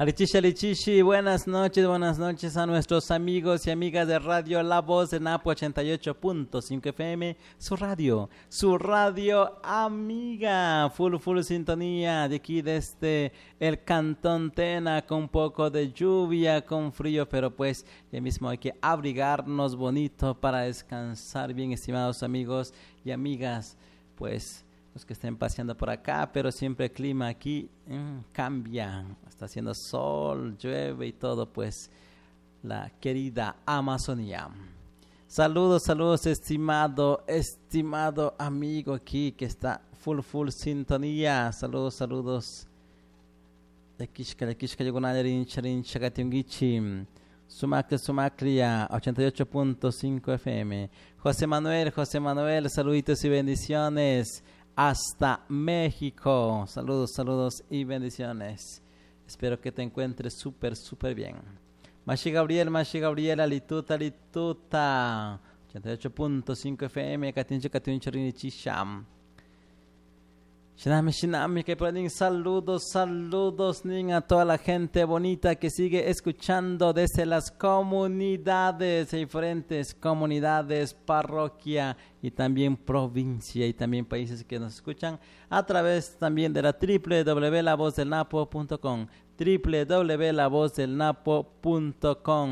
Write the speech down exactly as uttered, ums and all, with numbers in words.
Alichishi, Alichishi, buenas noches, buenas noches a nuestros amigos y amigas de Radio La Voz de Napo ochenta y ocho punto cinco F M, su radio, su radio amiga, full, full sintonía de aquí desde el Cantón Tena, con un poco de lluvia, con frío, pero pues ya mismo hay que abrigarnos bonito para descansar bien, estimados amigos y amigas, pues los que estén paseando por acá, pero siempre el clima aquí mmm, cambia, está haciendo sol, llueve y todo, pues la querida Amazonía. Saludos, saludos, estimado, estimado amigo aquí que está full, full sintonía. Saludos, saludos. De Kishka, de Kishka, Yogunayarin, Charin, Chagatiungichi. Sumacle, Sumaclia, ochenta y ocho punto cinco F M. José Manuel, José Manuel, saluditos y bendiciones. Hasta México. Saludos, saludos y bendiciones. Espero que te encuentres súper, súper bien. Mashi Gabriel, Mashi Gabriel, Alituta, Alituta. ochenta y ocho punto cinco F M, Katincho, Katincho, Rinichisham. Shinami, Shinami, que pueden saludos, saludos, niña, a toda la gente bonita que sigue escuchando desde las comunidades, diferentes comunidades, parroquia y también provincia y también países que nos escuchan a través también de la doble u doble u doble u punto la voz del napo punto com, doble u doble u doble u punto la voz del napo punto com.